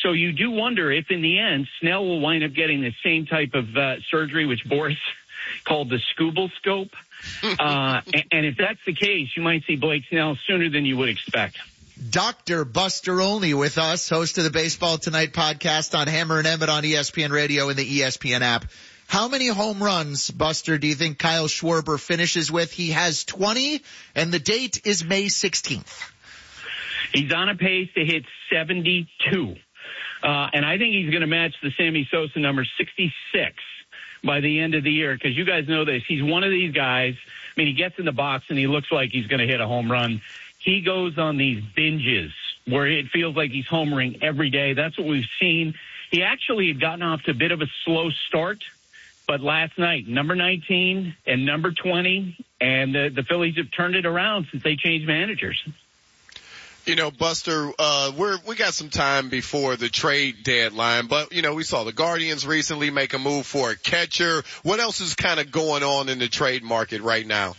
So you do wonder if in the end Snell will wind up getting the same type of surgery, which Boris called the Scooble scope. And if that's the case, you might see Blake Snell sooner than you would expect. Dr. Buster Olney with us, host of the Baseball Tonight podcast on Hammer and Emmett on ESPN Radio and the ESPN app. How many home runs, Buster, do you think Kyle Schwarber finishes with? He has 20, and the date is May 16th. He's on a pace to hit 72. And I think he's going to match the Sammy Sosa number 66 by the end of the year, because you guys know this. He's one of these guys. I mean, he gets in the box and he looks like he's going to hit a home run. He goes on these binges where it feels like he's homering every day. That's what we've seen. He actually had gotten off to a bit of a slow start, but last night, number 19 and number 20, and the Phillies have turned it around since they changed managers. You know, Buster, we got some time before the trade deadline, but, you know, we saw the Guardians recently make a move for a catcher. What else is kind of going on in the trade market right now?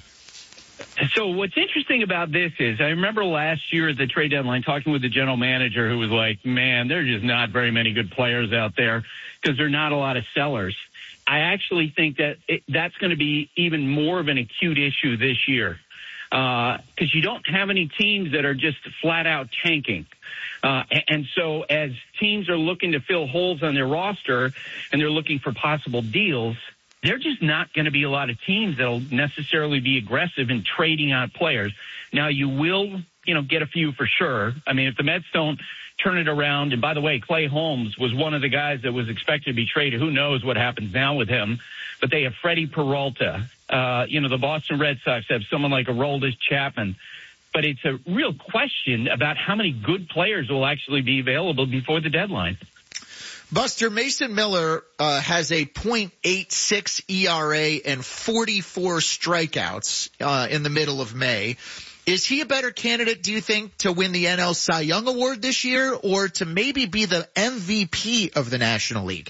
So what's interesting about this is I remember last year at the trade deadline talking with the general manager who was like, man, there's just not very many good players out there because there are not a lot of sellers. I actually think that that's going to be even more of an acute issue this year. Because you don't have any teams that are just flat out tanking. And so as teams are looking to fill holes on their roster and they're looking for possible deals, they're just not going to be a lot of teams that'll necessarily be aggressive in trading out players. Now you will, get a few for sure. I mean, if the Mets don't turn it around, and by the way, Clay Holmes was one of the guys that was expected to be traded. Who knows what happens now with him? But they have Freddie Peralta. The Boston Red Sox have someone like Aroldis Chapman. But it's a real question about how many good players will actually be available before the deadline. Buster, Mason Miller has a .86 ERA and 44 strikeouts in the middle of May. Is he a better candidate, do you think, to win the NL Cy Young Award this year or to maybe be the MVP of the National League?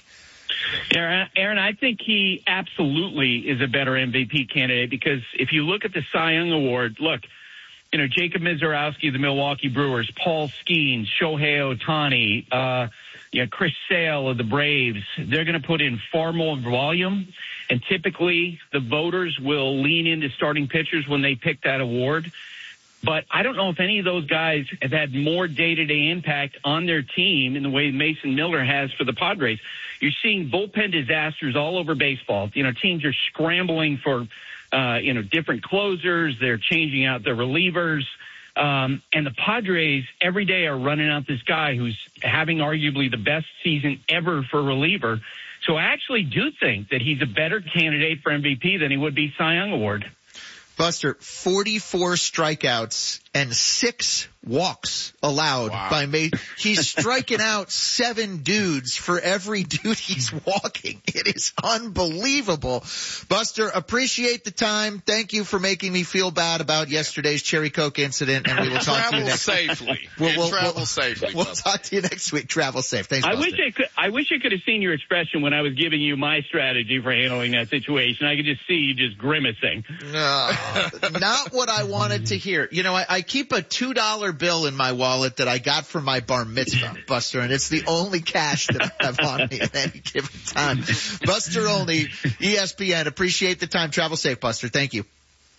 Aaron, I think he absolutely is a better MVP candidate because if you look at the Cy Young Award, look, Jacob Mizorowski of the Milwaukee Brewers, Paul Skeens, Shohei Ohtani, Chris Sale of the Braves, they're going to put in far more volume, and typically the voters will lean into starting pitchers when they pick that award. But I don't know if any of those guys have had more day-to-day impact on their team in the way Mason Miller has for the Padres. You're seeing bullpen disasters all over baseball. Teams are scrambling for, different closers. They're changing out their relievers. And the Padres every day are running out this guy who's having arguably the best season ever for reliever. So I actually do think that he's a better candidate for MVP than he would be Cy Young Award. Buster, 44 strikeouts and 6 walks allowed by May. He's striking out 7 dudes for every dude he's walking. It is unbelievable. Buster, appreciate the time. Thank you for making me feel bad about yesterday's Cherry Coke incident, and we will talk to you next week. Travel safely. We'll talk to you next week. Travel safe. Thanks, Buster. I wish I could have seen your expression when I was giving you my strategy for handling that situation. I could just see you just grimacing. No, not what I wanted to hear. I keep a $2 bill in my wallet that I got from my bar mitzvah, Buster, and it's the only cash that I have on me at any given time. Buster Olney, ESPN. Appreciate the time. Travel safe, Buster. Thank you.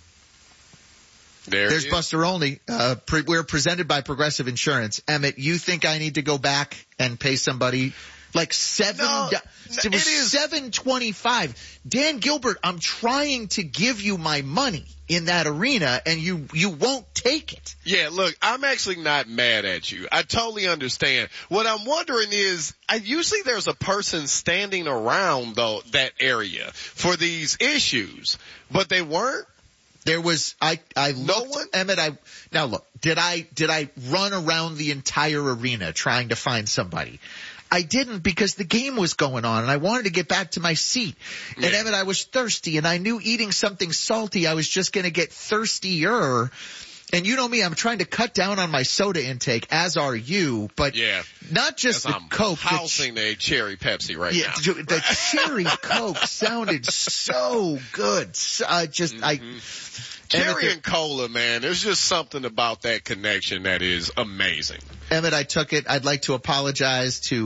There's Buster Olney. We're presented by Progressive Insurance. Emmett, you think I need to go back and pay somebody like it was $7.25. Dan Gilbert, I'm trying to give you my money in that arena, and you won't take it. Yeah, look, I'm actually not mad at you. I totally understand. What I'm wondering is, usually there's a person standing around that area for these issues, but they weren't. There was, I looked, no one? Emmett, now look, did I run around the entire arena trying to find somebody? I didn't, because the game was going on and I wanted to get back to my seat. And Emmett, I was thirsty and I knew eating something salty, I was just going to get thirstier. And you know me, I'm trying to cut down on my soda intake, as are you, but not just the Coke. I'm housing the cherry Pepsi now. The cherry Coke sounded so good. Cherry and cola, man, there's just something about that connection that is amazing. Emmett, I took it. I'd like to apologize to